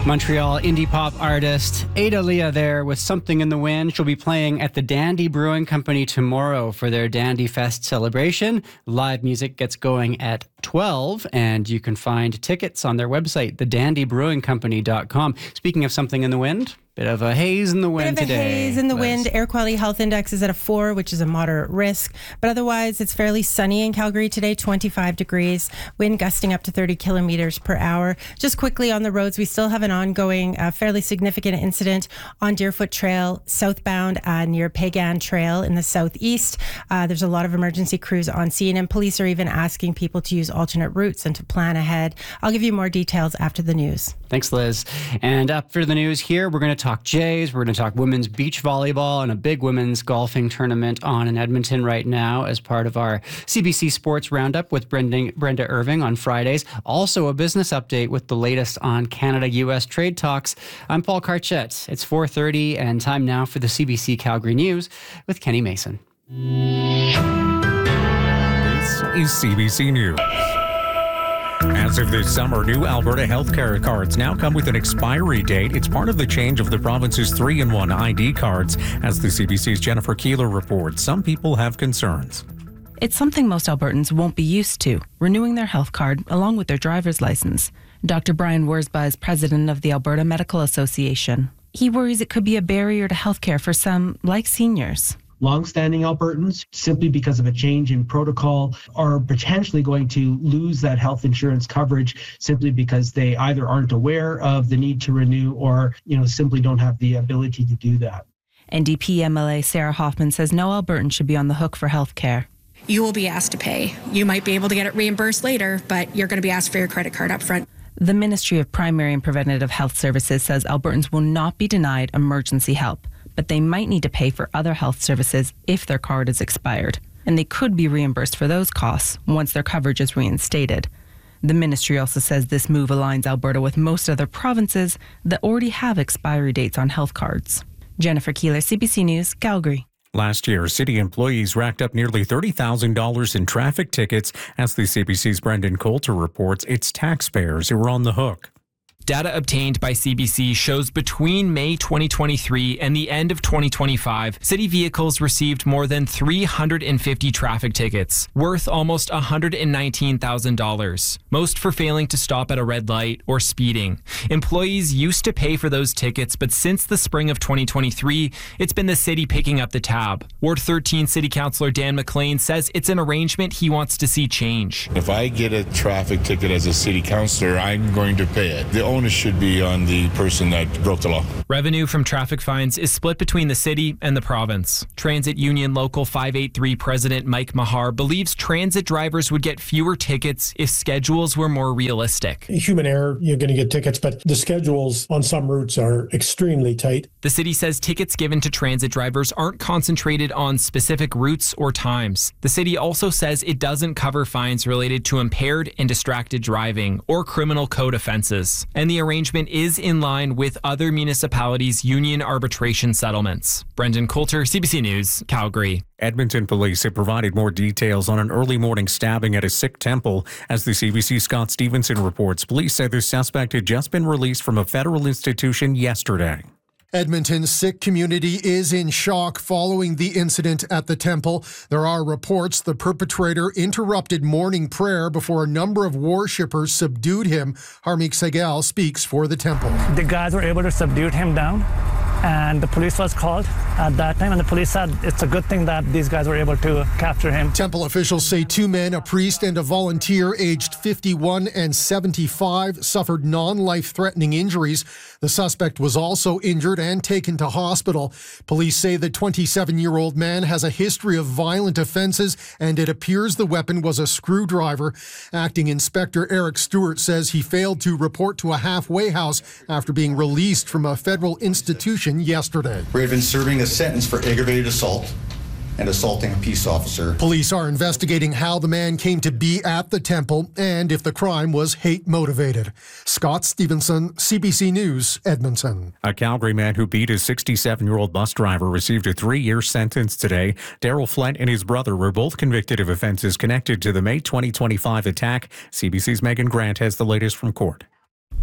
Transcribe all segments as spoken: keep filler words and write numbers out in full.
Montreal indie pop artist Ada Leah there with Something in the Wind. She'll be playing at the Dandy Brewing Company tomorrow for their Dandy Fest celebration. Live music gets going at twelve, and you can find tickets on their website, the dandy brewing company dot com. Speaking of Something in the Wind, bit of a haze in the wind bit of a today. haze in the Liz. wind. Air quality health index is at a four, which is a moderate risk. But otherwise, it's fairly sunny in Calgary today, twenty-five degrees. Wind gusting up to thirty kilometers per hour. Just quickly on the roads, we still have an ongoing, uh, fairly significant incident on Deerfoot Trail, southbound uh, near Pagan Trail in the southeast. Uh, there's a lot of emergency crews on scene, and police are even asking people to use alternate routes and to plan ahead. I'll give you more details after the news. Thanks, Liz. And up for the news here, we're going to talk Jays, we're going to talk women's beach volleyball and a big women's golfing tournament on in Edmonton right now as part of our C B C Sports Roundup with Brenda, Brenda Irving on Fridays. Also a business update with the latest on Canada-U S trade talks. I'm Paul Carchette. It's four thirty and time now for the C B C Calgary News with Kenny Mason. This is C B C News. As of this summer, new Alberta healthcare cards now come with an expiry date. It's part of the change of the province's three in one I D cards. As the C B C's Jennifer Keeler reports, some people have concerns. It's something most Albertans won't be used to, renewing their health card along with their driver's license. Doctor Brian Wurzba is president of the Alberta Medical Association. He worries it could be a barrier to healthcare for some, like seniors. Long-standing Albertans, simply because of a change in protocol, are potentially going to lose that health insurance coverage simply because they either aren't aware of the need to renew or, you know, simply don't have the ability to do that. N D P M L A Sarah Hoffman says no Albertan should be on the hook for health care. You will be asked to pay. You might be able to get it reimbursed later, but you're going to be asked for your credit card up front. The Ministry of Primary and Preventative Health Services says Albertans will not be denied emergency help, but they might need to pay for other health services if their card is expired, and they could be reimbursed for those costs once their coverage is reinstated. The ministry also says this move aligns Alberta with most other provinces that already have expiry dates on health cards. Jennifer Keeler, C B C News, Calgary. Last year, city employees racked up nearly thirty thousand dollars in traffic tickets. As the C B C's Brendan Coulter reports, it's taxpayers who are on the hook. Data obtained by C B C shows between May twenty twenty-three and the end of twenty twenty-five, city vehicles received more than three hundred fifty traffic tickets, worth almost one hundred nineteen thousand dollars, most for failing to stop at a red light or speeding. Employees used to pay for those tickets, but since the spring of twenty twenty-three, it's been the city picking up the tab. Ward thirteen City Councillor Dan McLean says it's an arrangement he wants to see change. If I get a traffic ticket as a city councillor, I'm going to pay it. The onus should be on the person that broke the law. Revenue from traffic fines is split between the city and the province. Transit Union Local five eighty-three President Mike Mahar believes transit drivers would get fewer tickets if schedules were more realistic. Human error, you're going to get tickets, but the schedules on some routes are extremely tight. The city says tickets given to transit drivers aren't concentrated on specific routes or times. The city also says it doesn't cover fines related to impaired and distracted driving or criminal code offenses. And the arrangement is in line with other municipalities' union arbitration settlements. Brendan Coulter, C B C News, Calgary. Edmonton police have provided more details on an early morning stabbing at a Sikh temple. As the C B C Scott Stevenson reports, police said the suspect had just been released from a federal institution yesterday. Edmonton's Sikh community is in shock following the incident at the temple. There are reports the perpetrator interrupted morning prayer before a number of worshippers subdued him. Harmeek Sehgal speaks for the temple. The guys were able to subdue him down, and the police was called at that time, and the police said it's a good thing that these guys were able to capture him. Temple officials say two men, a priest and a volunteer aged fifty-one and seventy-five, suffered non-life-threatening injuries. The suspect was also injured and taken to hospital. Police say the twenty-seven-year-old man has a history of violent offenses, and it appears the weapon was a screwdriver. Acting Inspector Eric Stewart says he failed to report to a halfway house after being released from a federal institution yesterday. We have been serving a sentence for aggravated assault and assaulting a peace officer. Police are investigating how the man came to be at the temple and if the crime was hate-motivated. Scott Stevenson, C B C News, Edmonton. A Calgary man who beat his sixty-seven-year-old bus driver received a three-year sentence today. Daryl Flint and his brother were both convicted of offenses connected to the May twenty twenty-five attack. C B C's Megan Grant has the latest from court.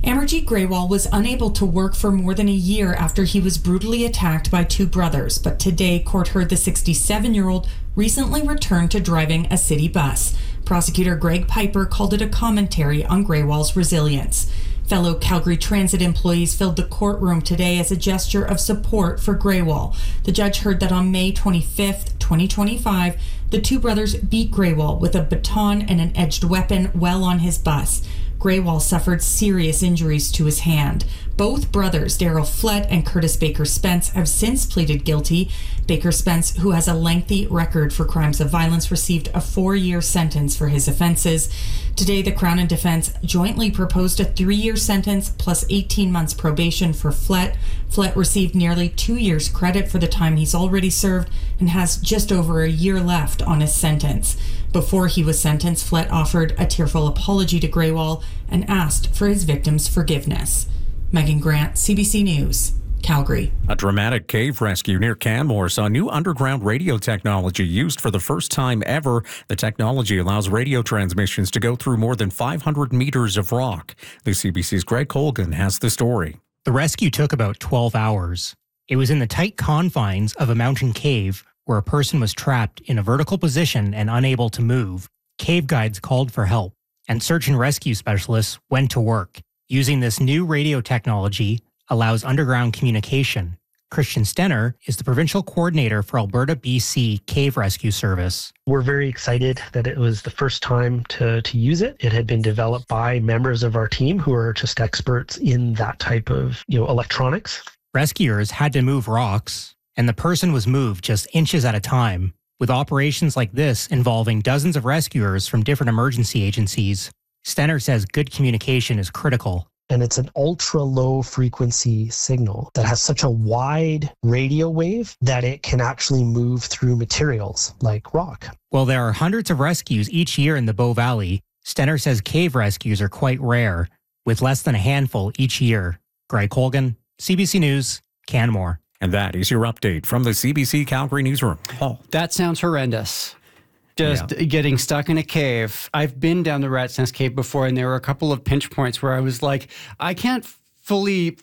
Amarjeet Grewal was unable to work for more than a year after he was brutally attacked by two brothers, but today court heard the sixty-seven-year-old recently returned to driving a city bus. Prosecutor Greg Piper called it a commentary on Grewal's resilience. Fellow Calgary Transit employees filled the courtroom today as a gesture of support for Grewal. The judge heard that on May twenty-fifth, twenty twenty-five, the two brothers beat Grewal with a baton and an edged weapon while on his bus. Grewal suffered serious injuries to his hand. Both brothers, Daryl Flett and Curtis Baker Spence, have since pleaded guilty. Baker Spence, who has a lengthy record for crimes of violence, received a four-year sentence for his offenses. Today, the Crown and Defense jointly proposed a three-year sentence plus eighteen months probation for Flett. Flett received nearly two years credit for the time he's already served and has just over a year left on his sentence. Before he was sentenced, Flett offered a tearful apology to Grewal and asked for his victims' forgiveness. Megan Grant, C B C News, Calgary. A dramatic cave rescue near Canmore saw new underground radio technology used for the first time ever. The technology allows radio transmissions to go through more than five hundred meters of rock. The C B C's Greg Colgan has the story. The rescue took about twelve hours. It was in the tight confines of a mountain cave where a person was trapped in a vertical position and unable to move. Cave guides called for help, and search and rescue specialists went to work. Using this new radio technology allows underground communication. Christian Stenner is the provincial coordinator for Alberta B C Cave Rescue Service. We're very excited that it was the first time to, to use it. It had been developed by members of our team who are just experts in that type of, you know, electronics. Rescuers had to move rocks, and the person was moved just inches at a time. With operations like this involving dozens of rescuers from different emergency agencies, Stenner says good communication is critical. And it's an ultra low frequency signal that has such a wide radio wave that it can actually move through materials like rock. While there are hundreds of rescues each year in the Bow Valley, Stenner says cave rescues are quite rare, with less than a handful each year. Greg Colgan, C B C News, Canmore. And that is your update from the C B C Calgary Newsroom. Oh, that sounds horrendous. Just yeah. getting stuck in a cave. I've been down the Rat's Nest Cave before, and there were a couple of pinch points where I was like, I can't fully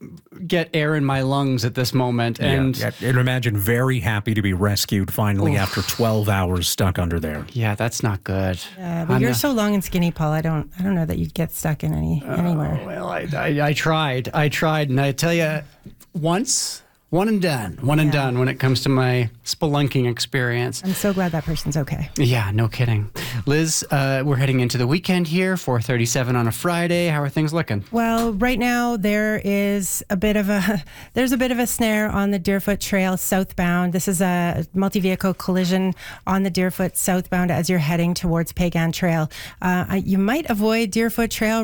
get air in my lungs at this moment. And, yeah, yeah. and imagine very happy to be rescued finally oof. after twelve hours stuck under there. Yeah, that's not good. Yeah, but I'm you're not, so long and skinny, Paul. I don't I don't know that you'd get stuck in any uh, anywhere. Well, I, I, I tried. I tried. And I tell you, once... One and done. One yeah. and done when it comes to my spelunking experience. I'm so glad that person's okay. Yeah, no kidding. Liz, uh, we're heading into the weekend here, four thirty-seven on a Friday. How are things looking? Well, right now there is a bit of a there's a bit of a snare on the Deerfoot Trail southbound. This is a multi-vehicle collision on the Deerfoot southbound as you're heading towards Pagan Trail. Uh, you might avoid Deerfoot Trail